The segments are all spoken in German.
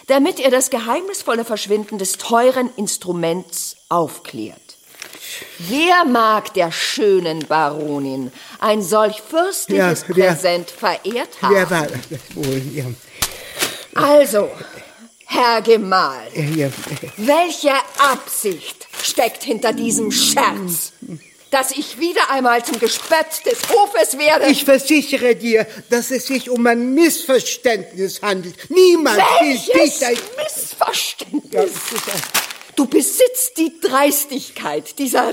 damit er das geheimnisvolle Verschwinden des teuren Instruments aufklärt. Wer mag der schönen Baronin ein solch fürstliches Präsent verehrt haben? Wer war das wohl? Ja. Also, Herr Gemahl, welche Absicht steckt hinter diesem Scherz, dass ich wieder einmal zum Gespött des Hofes werde? Ich versichere dir, dass es sich um ein Missverständnis handelt. Niemand will dich... Missverständnis? Du besitzt die Dreistigkeit dieser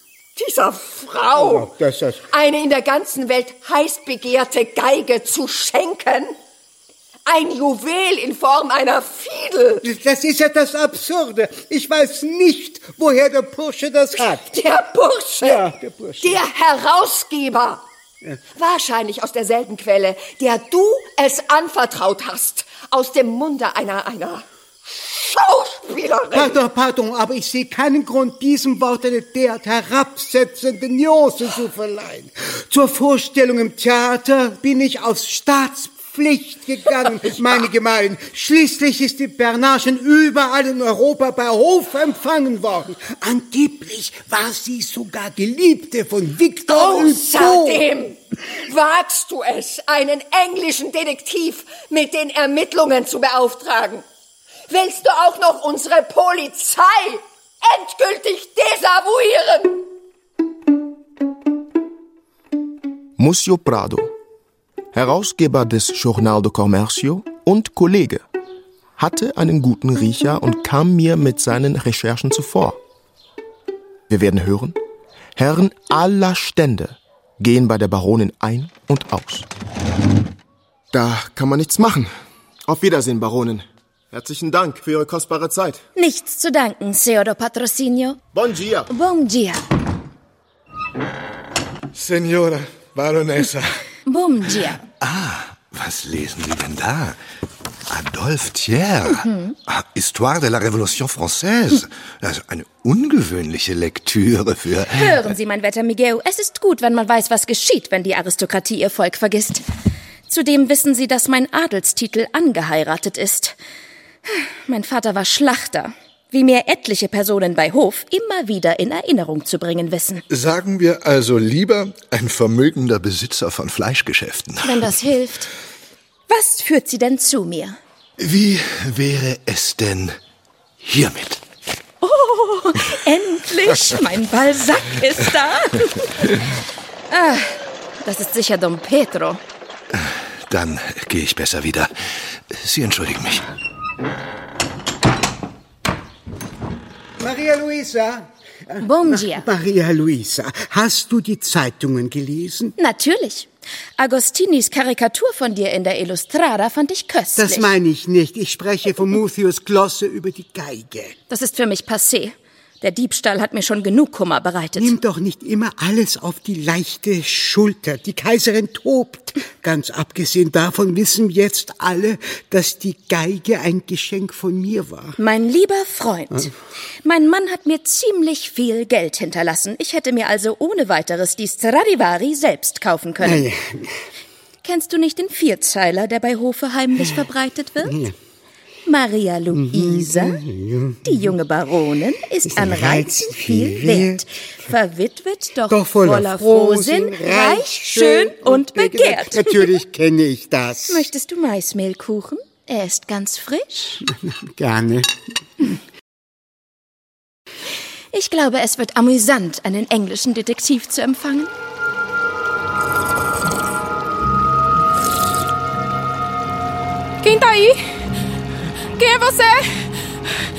Frau, eine in der ganzen Welt heiß begehrte Geige zu schenken. Ein Juwel in Form einer Fiedel. Das ist ja das Absurde. Ich weiß nicht, woher der Bursche das hat. Der Bursche? Ja, der Bursche. Der Herausgeber. Ja. Wahrscheinlich aus derselben Quelle, der du es anvertraut hast. Aus dem Munde einer Schauspielerin. Pardon, aber ich sehe keinen Grund, diesem Wort eine derart herabsetzende Nuance zu verleihen. Zur Vorstellung im Theater bin ich aus Staatspflicht gegangen, meine Gemahlin. Schließlich ist die Bernard schon überall in Europa bei Hof empfangen worden. Angeblich war sie sogar Geliebte von Victor Hugo. Außerdem wagst du es, einen englischen Detektiv mit den Ermittlungen zu beauftragen. Willst du auch noch unsere Polizei endgültig desavouieren? Múcio Prado, Herausgeber des Jornal do Comércio und Kollege, hatte einen guten Riecher und kam mir mit seinen Recherchen zuvor. Wir werden hören, Herren aller Stände gehen bei der Baronin ein und aus. Da kann man nichts machen. Auf Wiedersehen, Baronin. Herzlichen Dank für Ihre kostbare Zeit. Nichts zu danken, Señor Patrocinio. Bon dia. Bon dia. Signora Baronessa. Bon dia. Ah, was lesen Sie denn da? Adolphe Thiers. Histoire de la Révolution Française. Also eine ungewöhnliche Lektüre für... Hören Sie, mein Wetter Miguel, es ist gut, wenn man weiß, was geschieht, wenn die Aristokratie ihr Volk vergisst. Zudem wissen Sie, dass mein Adelstitel angeheiratet ist. Mein Vater war Schlachter, wie mir etliche Personen bei Hof immer wieder in Erinnerung zu bringen wissen. Sagen wir also lieber ein vermögender Besitzer von Fleischgeschäften. Wenn das hilft. Was führt Sie denn zu mir? Wie wäre es denn hiermit? Oh, endlich! Mein Balzac ist da. Das ist sicher Dom Pedro. Dann gehe ich besser wieder. Sie entschuldigen mich. Maria Luisa. Bon dia. Maria Luisa, hast du die Zeitungen gelesen? Natürlich. Agostinis Karikatur von dir in der Illustrada fand ich köstlich. Das meine ich nicht. Ich spreche von Muthius Glosse über die Geige. Das ist für mich passé. Der Diebstahl hat mir schon genug Kummer bereitet. Nimm doch nicht immer alles auf die leichte Schulter. Die Kaiserin tobt. Ganz abgesehen davon wissen jetzt alle, dass die Geige ein Geschenk von mir war. Mein lieber Freund, mein Mann hat mir ziemlich viel Geld hinterlassen. Ich hätte mir also ohne weiteres die Stradivari selbst kaufen können. Ja. Kennst du nicht den Vierzeiler, der bei Hofe heimlich verbreitet wird? Ja. Maria Luisa, die junge Baronin, ist an Reizen viel wert. Verwitwet, doch voller Frohsinn, reich, schön und begehrt. Natürlich kenne ich das. Möchtest du Maismehlkuchen? Er ist ganz frisch. Gerne. Ich glaube, es wird amüsant, einen englischen Detektiv zu empfangen. Quem tá aí? Quem é você?